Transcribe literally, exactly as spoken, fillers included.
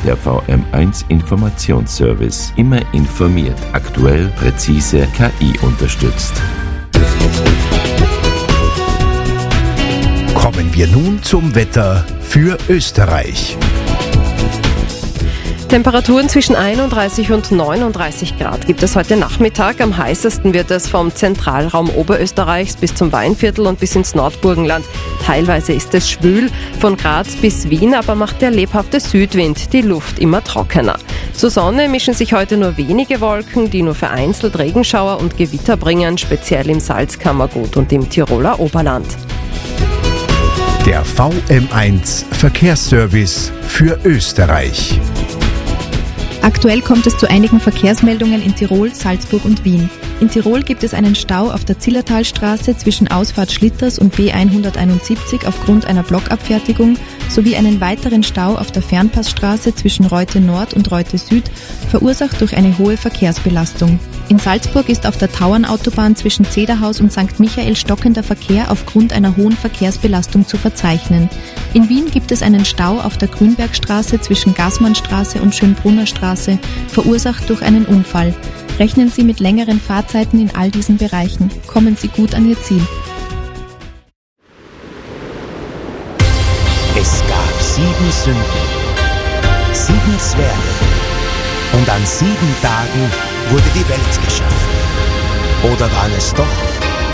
der V M eins Informationsservice. Immer informiert, aktuell, präzise, K I unterstützt. Kommen wir nun zum Wetter für Österreich. Temperaturen zwischen einunddreißig und neununddreißig Grad gibt es heute Nachmittag. Am heißesten wird es vom Zentralraum Oberösterreichs bis zum Weinviertel und bis ins Nordburgenland. Teilweise ist es schwül, von Graz bis Wien aber macht der lebhafte Südwind die Luft immer trockener. Zur Sonne mischen sich heute nur wenige Wolken, die nur vereinzelt Regenschauer und Gewitter bringen, speziell im Salzkammergut und im Tiroler Oberland. Der V M eins Verkehrsservice für Österreich. Aktuell kommt es zu einigen Verkehrsmeldungen in Tirol, Salzburg und Wien. In Tirol gibt es einen Stau auf der Zillertalstraße zwischen Ausfahrt Schlitters und B hunderteinundsiebzig aufgrund einer Blockabfertigung sowie einen weiteren Stau auf der Fernpassstraße zwischen Reute Nord und Reute Süd, verursacht durch eine hohe Verkehrsbelastung. In Salzburg ist auf der Tauernautobahn zwischen Zederhaus und Sankt Michael stockender Verkehr aufgrund einer hohen Verkehrsbelastung zu verzeichnen. In Wien gibt es einen Stau auf der Grünbergstraße zwischen Gaßmannstraße und Schönbrunner Straße, verursacht durch einen Unfall. Rechnen Sie mit längeren Fahrzeiten in all diesen Bereichen. Kommen Sie gut an Ihr Ziel. Es gab sieben Sünden, sieben Zwerge, und an sieben Tagen wurde die Welt geschaffen. Oder waren es doch